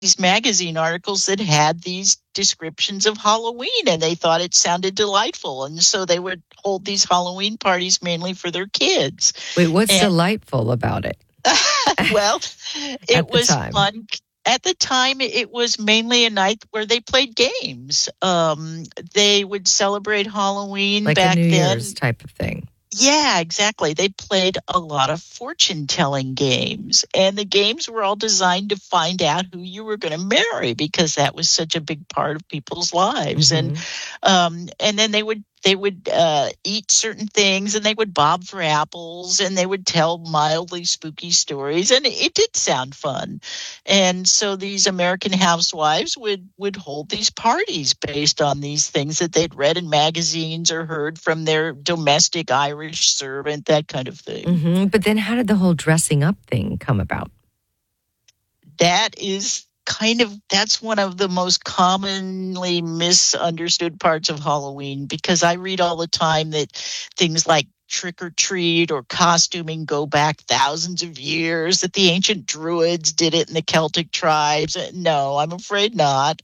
these magazine articles that had these descriptions of Halloween, and they thought it sounded delightful. And so they would hold these Halloween parties mainly for their kids. Wait, what's And delightful about it? well, it At the was time. fun. At the time, it was mainly a night where they played games. They would celebrate Halloween Like a back New then. Year's type of thing. Yeah, exactly. They played a lot of fortune-telling games, and the games were all designed to find out who you were going to marry, because that was such a big part of people's lives. And then they would eat certain things, and they would bob for apples, and they would tell mildly spooky stories, and it did sound fun. And so these American housewives would hold these parties based on these things that they'd read in magazines or heard from their domestic Irish servant, that kind of thing. But then how did the whole dressing up thing come about? That's one of the most commonly misunderstood parts of Halloween, because I read all the time that things like trick or treat or costuming go back thousands of years, that the ancient Druids did it in the Celtic tribes. No, I'm afraid not.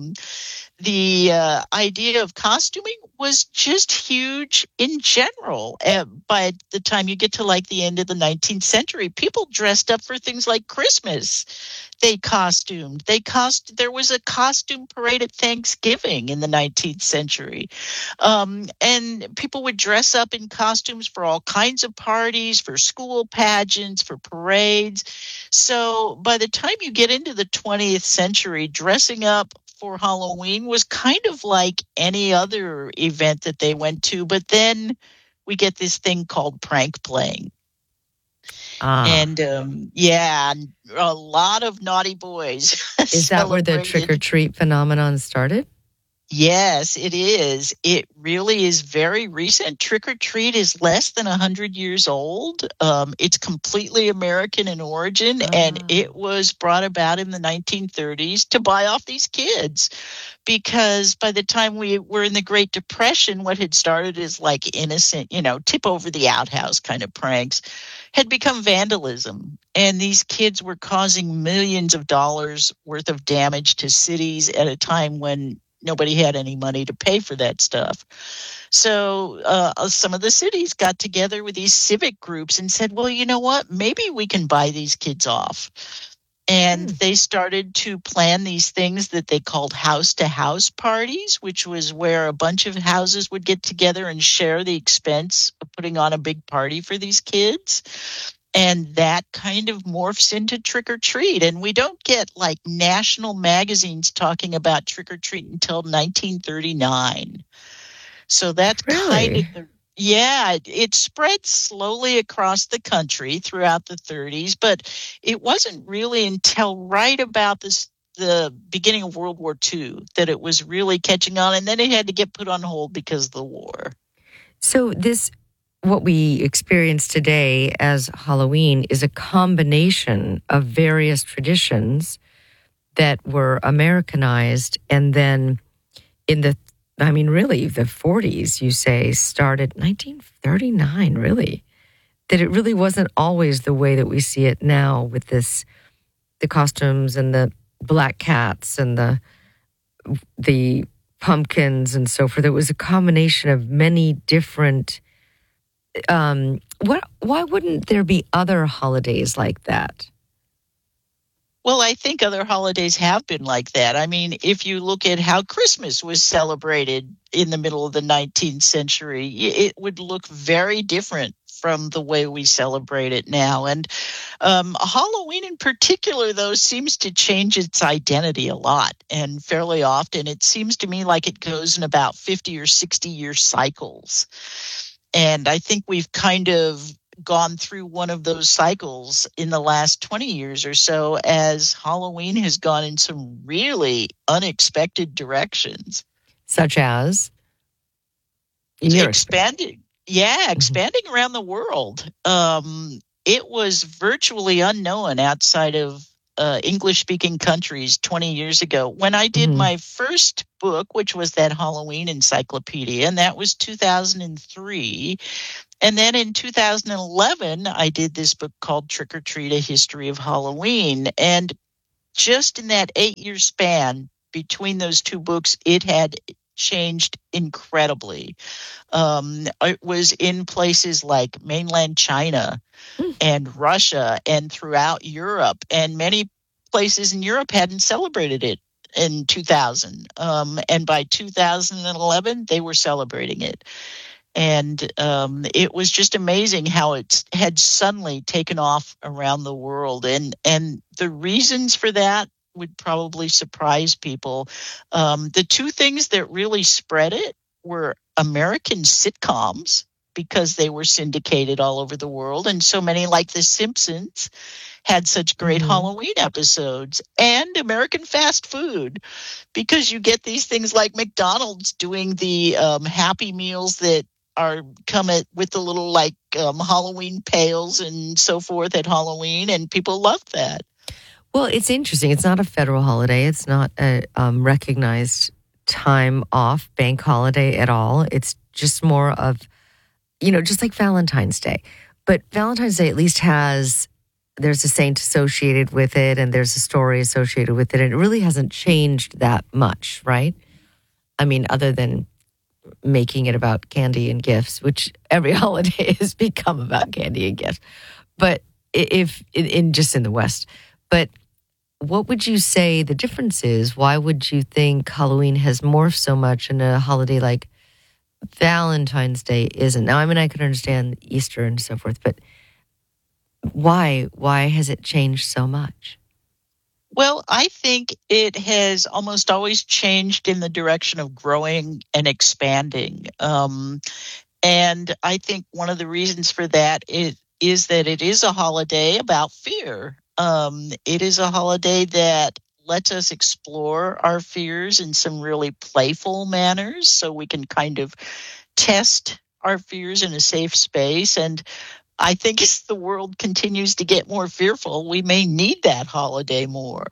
The idea of costuming was just huge in general. By the time you get to like the end of the 19th century, people dressed up for things like Christmas. They costumed. There was a costume parade at Thanksgiving in the 19th century. And people would dress up in costumes for all kinds of parties, for school pageants, for parades. So by the time you get into the 20th century, dressing up for Halloween was kind of like any other event that they went to. But then we get this thing called prank playing. And a lot of naughty boys. Is that where the trick or treat phenomenon started? Yes, it is. It really is very recent. Trick or treat is less than 100 years old. It's completely American in origin, and it was brought about in the 1930s to buy off these kids. Because by the time we were in the Great Depression, what had started as like innocent, tip over the outhouse kind of pranks had become vandalism. And these kids were causing millions of dollars worth of damage to cities at a time when nobody had any money to pay for that stuff. So some of the cities got together with these civic groups and said, well, you know what? Maybe we can buy these kids off. And they started to plan these things that they called house-to-house parties, which was where a bunch of houses would get together and share the expense of putting on a big party for these kids. And that kind of morphs into trick or treat. And we don't get like national magazines talking about trick or treat until 1939. So that's kind of it spread slowly across the country throughout the 30s, but it wasn't really until right about the beginning of World War II that it was really catching on, and then it had to get put on hold because of the war. So what we experience today as Halloween is a combination of various traditions that were Americanized, and then the 40s, you say, started 1939, really. That it really wasn't always the way that we see it now with the costumes and the black cats and the pumpkins and so forth. It was a combination of many different. Why wouldn't there be other holidays like that? Well, I think other holidays have been like that. I mean, if you look at how Christmas was celebrated in the middle of the 19th century, it would look very different from the way we celebrate it now. And Halloween in particular, though, seems to change its identity a lot. And fairly often, it seems to me like it goes in about 50 or 60-year cycles. And I think we've kind of gone through one of those cycles in the last 20 years or so, as Halloween has gone in some really unexpected directions. Such as? Expanding around the world. It was virtually unknown outside of English-speaking countries 20 years ago. When I did my first book, which was that Halloween encyclopedia, and that was 2003. And then in 2011, I did this book called Trick or Treat, A History of Halloween. And just in that 8-year span between those two books, it had changed incredibly. It was in places like mainland China and Russia and throughout Europe, and many places in Europe hadn't celebrated it in 2000. And by 2011, they were celebrating it. And it was just amazing how it had suddenly taken off around the world. And the reasons for that would probably surprise people. The two things that really spread it were American sitcoms, because they were syndicated all over the world. And so many, like The Simpsons, had such great Halloween episodes, and American fast food, because you get these things like McDonald's doing the Happy Meals that are with the little Halloween pails and so forth at Halloween, and people love that. Well, it's interesting. It's not a federal holiday. It's not a recognized time off bank holiday at all. It's just more of, just like Valentine's Day. But Valentine's Day at least there's a saint associated with it, and there's a story associated with it. And it really hasn't changed that much, right? I mean, other than making it about candy and gifts, which every holiday has become about candy and gifts. But if in the West. But what would you say the difference is? Why would you think Halloween has morphed so much in a holiday like Valentine's Day isn't? Now, I mean, I could understand Easter and so forth, but why has it changed so much? Well, I think it has almost always changed in the direction of growing and expanding. And I think one of the reasons for that is that it is a holiday about fear. It is a holiday that lets us explore our fears in some really playful manners, so we can kind of test our fears in a safe space. And I think as the world continues to get more fearful, we may need that holiday more.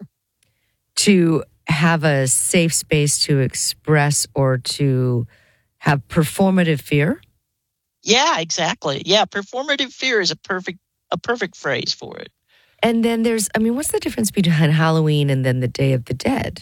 To have a safe space to express or to have performative fear? Yeah, exactly. Yeah, performative fear is a perfect phrase for it. And then what's the difference between Halloween and then the Day of the Dead?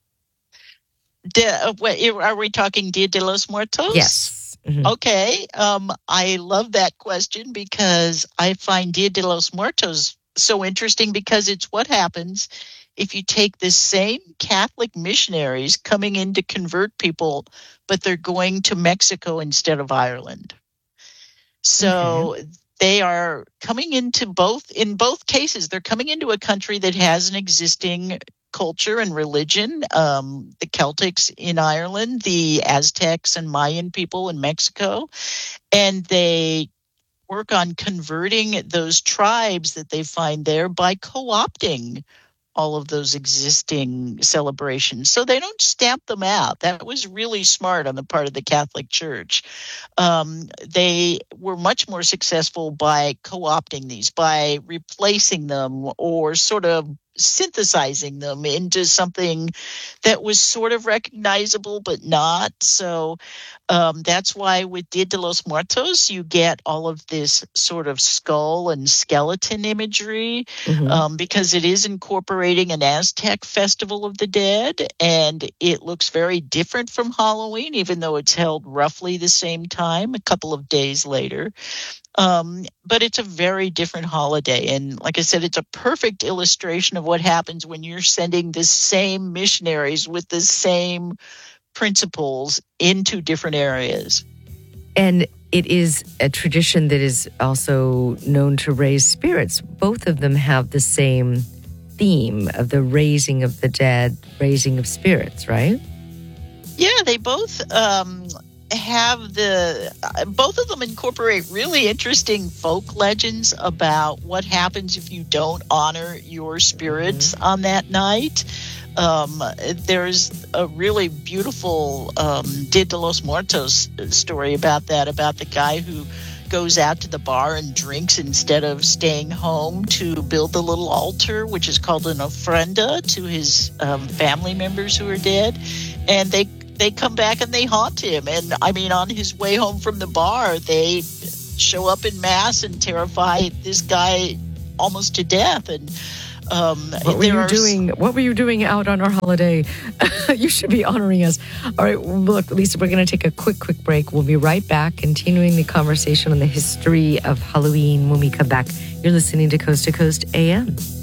Are we talking Dia de los Muertos? Yes. Mm-hmm. Okay. I love that question, because I find Dia de los Muertos so interesting, because it's what happens if you take the same Catholic missionaries coming in to convert people, but they're going to Mexico instead of Ireland. So they are coming into in both cases, they're coming into a country that has an existing culture and religion. The Celtics in Ireland, the Aztecs and Mayan people in Mexico, and they work on converting those tribes that they find there by co-opting all of those existing celebrations. So they don't stamp them out. That was really smart on the part of the Catholic Church. They were much more successful by co-opting these, by replacing them or sort of synthesizing them into something that was sort of recognizable but not. So that's why with Dia de los Muertos, you get all of this sort of skull and skeleton imagery, because it is incorporating an Aztec festival of the dead, and it looks very different from Halloween, even though it's held roughly the same time, a couple of days later. But it's a very different holiday. And like I said, it's a perfect illustration of what happens when you're sending the same missionaries with the same principles into different areas. And it is a tradition that is also known to raise spirits. Both of them have the same theme of the raising of the dead, raising of spirits, right? Yeah, they both both of them incorporate really interesting folk legends about what happens if you don't honor your spirits on that night. There's a really beautiful Dia de los Muertos story about the guy who goes out to the bar and drinks instead of staying home to build the little altar, which is called an ofrenda, to his family members who are dead. And they come back and they haunt him. And I mean, on his way home from the bar, they show up in mass and terrify this guy almost to death. And What were you doing out on our holiday? You should be honoring us. All right, look, Lisa, we're going to take a quick break. We'll be right back, continuing the conversation on the history of Halloween when we come back. You're listening to Coast AM.